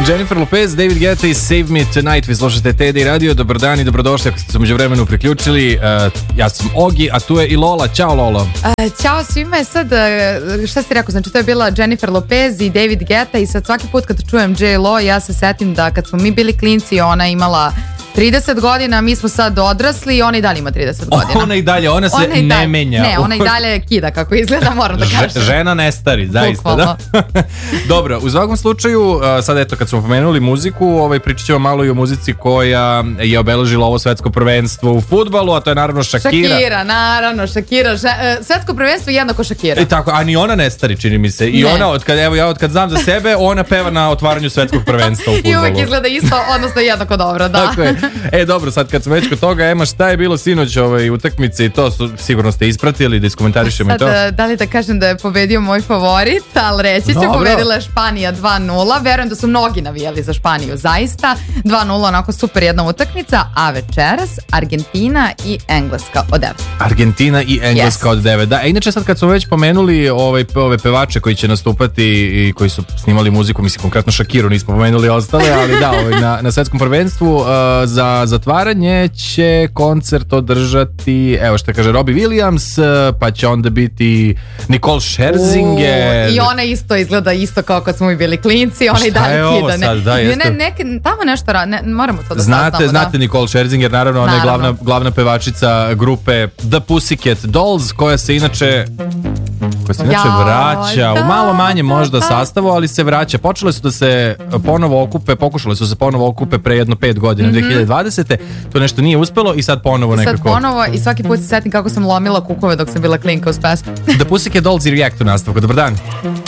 Jennifer Lopez, David Guetta i Save Me Tonight. Vi slušate TD Radio. Dobar dan i dobrodošli ako ste se među vremenu priključili. Ja sam Ogi, a tu je i Lola. Ćao Lolo. Ćao svima. Sad, šta si rekao? Znači to je bila Jennifer Lopez i David Guetta i sad svaki put kad čujem J.Lo ja se setim da kad smo mi bili klinci ona imala 30 godina, mi smo sad odrasli i ona i dalje ima 30 godina. Ona i dalje, ona se ne menja. Ne, ona i dalje kida kako izgleda, moram da kažem. Žena ne stari, zaista, da. Dobro, u svakom slučaju, sad eto kad smo pomenuli muziku, pričat ćemo malo i o muzici koja je obeležila ovo svetsko prvenstvo u fudbalu, a to je naravno Shakira. Shakira. Svetsko prvenstvo je jednako Shakira. I tako, a ni ona ne stari, čini mi se. I ne. Ona, otkad znam za sebe, ona peva na otvaranju svetskog prvenstva u fudbalu. I uvijek izgleda isto, odnosno jednako dobro, da. Tako je. Dobro, sad kad smo već kod toga, Ema, šta je bilo sinoć utakmice i to sigurno ste ispratili, da iskomentarišemo i to. Da li da kažem da je pobedio moj favorit, ali reći ću, pobedila je Španija 2-0. Verujem da su mnogi navijali za Španiju, zaista. 2-0, onako super jedna utakmica, a večeras Argentina i Engleska od 9. Argentina i Engleska od 9, da. Inače sad kad smo već pomenuli ove pevače koji će nastupati i koji su snimali muziku, mislim konkretno Shakiru, nismo pomenuli ostale, ali da, na svetskom prvenstvu za zatvaranje će koncert održati, evo što kaže Robbie Williams, pa će onda biti Nicole Scherzinger. I ona isto izgleda isto kao kad smo mi bili klinci, ona i dalje kida. Tamo nešto moramo to da saznamo. Znate Nicole Scherzinger, naravno ona je glavna pevačica grupe The Pussycat Dolls, koja se inače vraća u malo manje možda sastavu, ali se vraća. Pokušale su se ponovo okupe pre jedno 5 godina, 2020. To nešto nije uspelo i sad ponovo nekako. I svaki put se setim kako sam lomila kukove dok sam bila klinka uz pesmu. The Pussycat Dolls i React u nastavku. Dobar dan.